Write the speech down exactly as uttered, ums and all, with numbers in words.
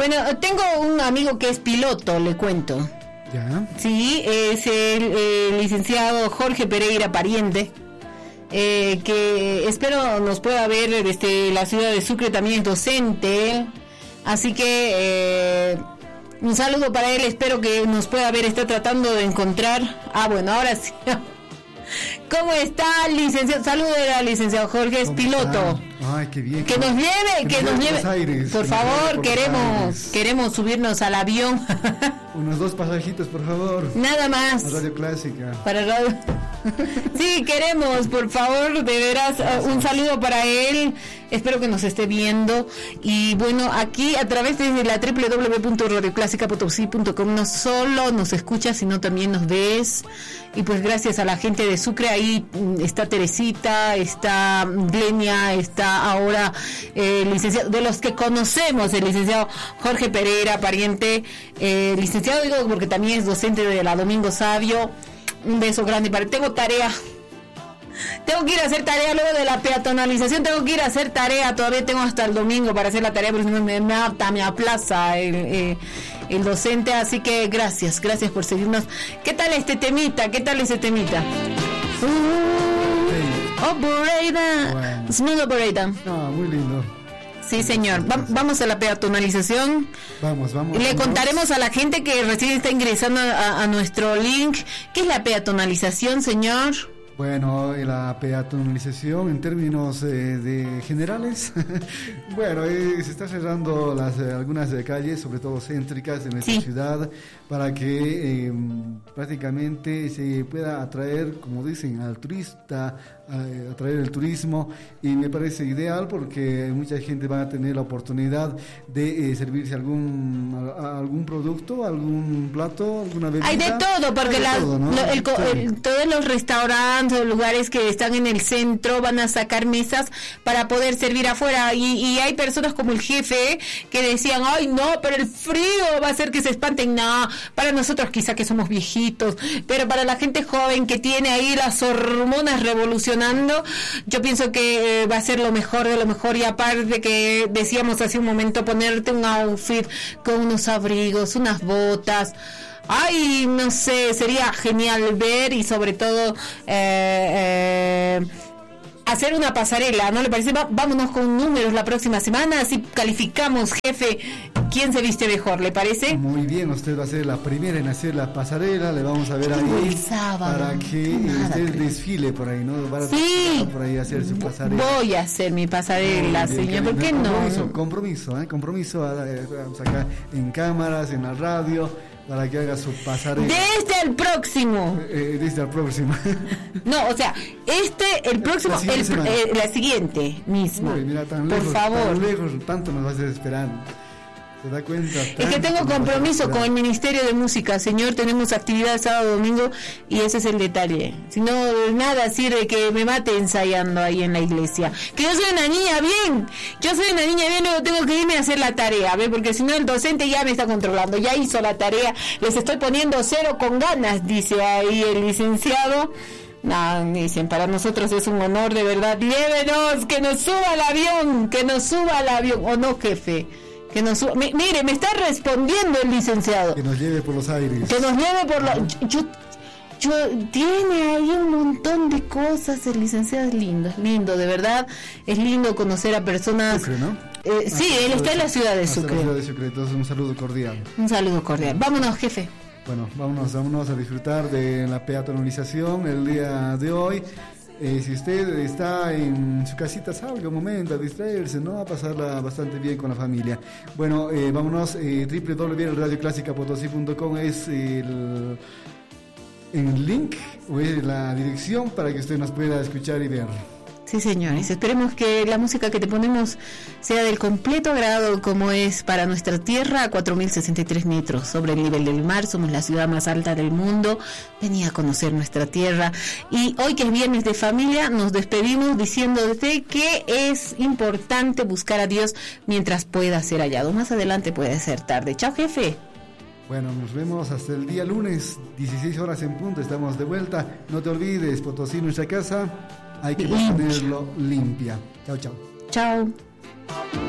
Bueno, tengo un amigo que es piloto, le cuento. ¿Ya? Sí, es el, el licenciado Jorge Pereira Pariente, eh, que espero nos pueda ver desde la ciudad de Sucre, también es docente, así que eh, un saludo para él, espero que nos pueda ver, está tratando de encontrar, ah bueno, ahora sí. ¿Cómo está, licenciado? Saludos al licenciado Jorge, es piloto. Está? Ay, qué bien. Que nos lleve, que, que nos lleve. Aires, por favor, por queremos queremos subirnos al avión. Unos dos pasajitos, por favor. Nada más. Para Radio Clásica. Para Radio. Sí, queremos, por favor, de veras, uh, un saludo para él. Espero que nos esté viendo. Y bueno, aquí a través de la doble u doble u doble u punto radio clásica potosí punto com no solo nos escuchas, sino también nos ves. Y pues gracias a la gente de Sucre, ahí está Teresita, está Glenia, está ahora eh, el licenciado, de los que conocemos, el licenciado Jorge Pereira Pariente, eh, licenciado digo porque también es docente de la Domingo Sabio. Un beso grande para... Tengo tarea. Tengo que ir a hacer tarea luego de la peatonalización. Tengo que ir a hacer tarea. Todavía tengo hasta el domingo para hacer la tarea, pero me, me, me, me aplaza el, eh, el docente. Así que gracias, gracias por seguirnos. ¿Qué tal este temita? ¿Qué tal ese temita? Uh, operator. Bueno. Smooth operator. No, muy lindo. Sí, señor. Va- vamos a la peatonalización. Vamos, vamos. Le vamos. contaremos a la gente que recién está ingresando a, a nuestro link. ¿Qué es la peatonalización, señor? Bueno, la peatonalización en términos eh, de generales, bueno, eh, se está cerrando las eh, algunas eh, calles, sobre todo céntricas de nuestra sí. ciudad, para que eh, prácticamente se pueda atraer, como dicen, al turista, a, atraer el turismo, y me parece ideal porque mucha gente va a tener la oportunidad de eh, servirse algún a, algún producto, algún plato, alguna bebida. Hay de todo, porque de la, todo, ¿no? lo, el, Sí. el, todos los restaurantes o lugares que están en el centro van a sacar mesas para poder servir afuera, y, y hay personas como el jefe que decían, ay no, pero el frío va a hacer que se espanten. No, para nosotros quizá que somos viejitos, pero para la gente joven que tiene ahí las hormonas revolucionando, yo pienso que eh, va a ser lo mejor de lo mejor. Y aparte que decíamos hace un momento, ponerte un outfit con unos abrigos, unas botas, ay, no sé, sería genial ver, y sobre todo eh, eh, hacer una pasarela, ¿no le parece? Va, vámonos con números la próxima semana, así calificamos, jefe, quién se viste mejor, ¿le parece? Muy bien, usted va a ser la primera en hacer la pasarela, le vamos a ver ahí el sábado, para que nada, usted creo. desfile por ahí, ¿no? Va a Sí, por ahí a hacer su pasarela. voy a hacer mi pasarela, Muy bien, señor, ¿por qué compromiso, no? Compromiso, ¿eh? Compromiso, eh, vamos acá en cámaras, en la radio, para que haga su pasarela. Desde el próximo. Eh, desde el próximo. No, o sea, este, el próximo, La siguiente el, semana. eh, la siguiente misma. Uy, mira, tan por lejos, favor. tan lejos, tanto nos va a hacer esperar. ¿Se da cuenta? Es que tengo compromiso con el Ministerio de Música, señor, tenemos actividad sábado, domingo, y ese es el detalle. Si no, nada sirve que me mate ensayando ahí en la iglesia. Que yo soy una niña bien, yo soy una niña bien, luego tengo que irme a hacer la tarea, ¿ve? Porque si no el docente ya me está controlando, ya hizo la tarea, les estoy poniendo cero con ganas, dice ahí el licenciado. No, dicen, para nosotros es un honor, de verdad, llévenos, que nos suba al avión, que nos suba al avión, ¿o no, jefe? Que nos suba. Mi, mire, me está respondiendo el licenciado. Que nos lleve por los aires. Que nos lleve por la... Yo, yo, tiene ahí un montón de cosas, el licenciado es lindo, es lindo, de verdad, es lindo conocer a personas... Sucre, ¿no? Eh, sí, él está en la ciudad de Sucre. En la ciudad de Sucre, entonces un saludo cordial. Un saludo cordial. Vámonos, jefe. Bueno, vámonos, vámonos a disfrutar de la peatonalización el día de hoy. Eh, si usted está en su casita, salga un momento a distraerse, ¿no? A pasarla bastante bien con la familia. Bueno, eh, vámonos, eh, doble u doble u doble u punto radio clásica potosí punto com es el, el link o es la dirección para que usted nos pueda escuchar y ver. Sí, señores, esperemos que la música que te ponemos sea del completo agrado, como es para nuestra tierra, a cuatro mil sesenta y tres metros sobre el nivel del mar. Somos la ciudad más alta del mundo. Venía a conocer nuestra tierra. Y hoy, que es viernes de familia, nos despedimos diciéndote que es importante buscar a Dios mientras pueda ser hallado. Más adelante puede ser tarde. Chao, jefe. Bueno, nos vemos hasta el día lunes, dieciséis horas en punto, estamos de vuelta. No te olvides, Potosí, nuestra casa, hay que mantenerlo limpia. Chao, chao. Chao.